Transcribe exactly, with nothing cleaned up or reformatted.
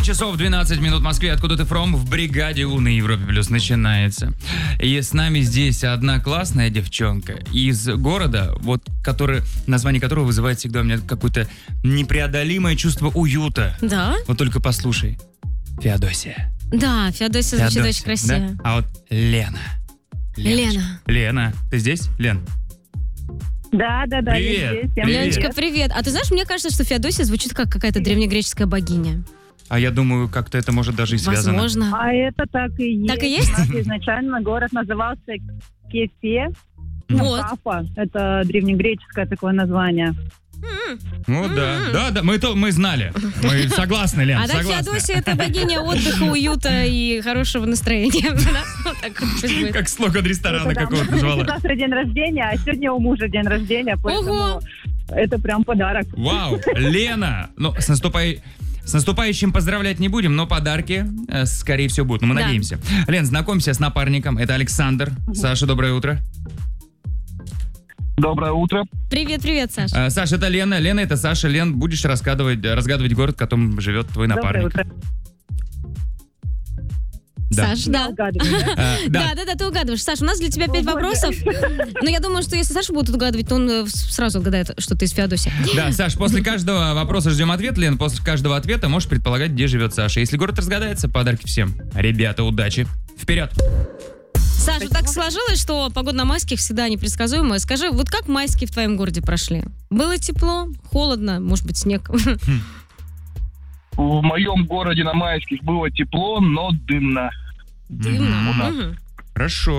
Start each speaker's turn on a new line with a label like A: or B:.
A: часов двенадцать минут в Москве. Откуда ты from? В бригаде У на Европе Плюс начинается. И с нами здесь одна классная девчонка из города, вот, который, название которого вызывает всегда у меня какое-то непреодолимое чувство уюта.
B: Да?
A: Вот только послушай. Феодосия.
B: Да, Феодосия звучит очень красиво.
A: Да? А вот Лена. Леночка.
B: Лена.
A: Лена, ты здесь, Лен?
C: Да, да, да.
A: Привет,
C: я здесь. Всем
A: привет.
B: Леночка, привет. А ты знаешь, мне кажется, что Феодосия звучит как какая-то древнегреческая богиня.
A: А я думаю, как-то это может даже и связано.
B: Возможно.
C: А это так и есть.
B: Так и есть?
C: У нас изначально город назывался Кефе. Ну,
B: Вот.
C: Кафа. Это древнегреческое такое название.
A: Ну да, да, да, мы то мы знали. Мы согласны, Лен,
B: А так
A: согласны.
B: Феодосия — это богиня отдыха, уюта и хорошего настроения. Да? Вот так вот пусть будет.
A: Как слоган ресторана
C: Это да,
A: какого-то
C: у меня
A: назвала.
C: завтра день рождения, а сегодня у мужа день рождения, поэтому
B: Ого!
C: это прям подарок.
A: Вау, Лена, ну с наступай... С наступающим поздравлять не будем, но подарки, э, скорее всего, будут. Ну, мы
B: Да.
A: надеемся. Лен, знакомься с напарником. Это Александр. Саша, доброе утро.
D: Доброе утро.
B: Привет, привет, Саш.
A: Э, Саша, это Лена. Лена, это Саша. Лен, будешь разгадывать, разгадывать город, в котором живет твой
C: Доброе
A: напарник.
C: утро.
A: Да.
B: Саш, да.
C: Угадываю, да?
A: Э, да.
B: Да, да, да, ты угадываешь. Саш, у нас для тебя пять
C: О, боже.
B: вопросов. Но я думаю, что если Саша будет угадывать, то он э, сразу угадает, что ты из Феодосии.
A: Да, Саш, после каждого вопроса ждем ответ. Лен, после каждого ответа можешь предполагать, где живет Саша. Если город разгадается, подарки всем. Ребята, удачи. Вперед.
B: Саша, так сложилось, что погода на майских всегда непредсказуемая. Скажи, вот как майские в твоем городе прошли? Было тепло, холодно, может быть, снег?
D: В моем городе на Майских было тепло, но дымно.
B: Дымно.
A: Мгм.
B: Мгм.
A: Хорошо.